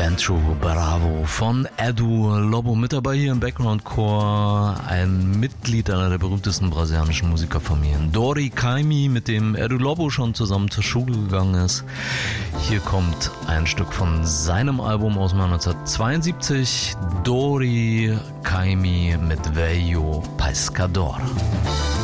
Dentro Bravo von Edu Lobo. Mit dabei hier im Background-Chor ein Mitglied einer der berühmtesten brasilianischen Musikerfamilien, Dori Caymmi, mit dem Edu Lobo schon zusammen zur Schule gegangen ist. Hier kommt ein Stück von seinem Album aus 1972, Dori Caymmi mit Velho Pescador.